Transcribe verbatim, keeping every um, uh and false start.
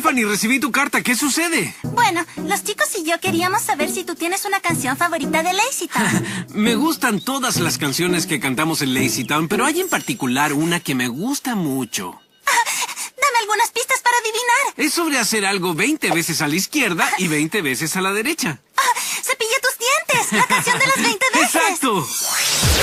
Stephanie, recibí tu carta. ¿Qué sucede? Bueno, los chicos y yo queríamos saber si tú tienes una canción favorita de Lazy Town. Me gustan todas las canciones que cantamos en Lazy Town, pero hay en particular una que me gusta mucho. Dame algunas pistas para adivinar. Es sobre hacer algo veinte veces a la izquierda y veinte veces a la derecha. Cepilla tus dientes. La canción de las veinte veces. ¡Exacto!